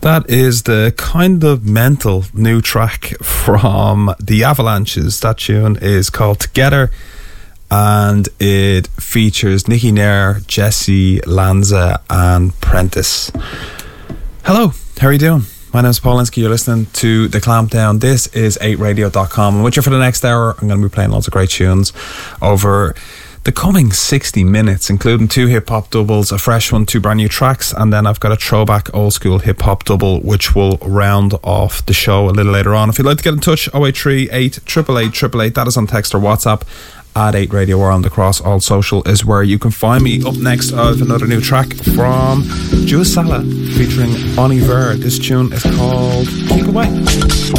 That is the kind of mental new track from the Avalanches. That tune is called Together, and it features Nicky Nair, Jesse Lanza and Prentice. Hello, how are you doing? My name is Paul Linsky. You're listening to The Clampdown. This is 8radio.com, and with you for the next hour, I'm going to be playing lots of great tunes over the coming 60 minutes, including 2 hip-hop doubles, a fresh one, 2 brand new tracks, and then I've got a throwback old-school hip-hop double, which will round off the show a little later on. If you'd like to get in touch, 083 888 888, that is on text or WhatsApp. At 8 Radio or on across all social is where you can find me. Up next, I have another new track from Juice Sala featuring Bon Iver. This tune is called Keep Away.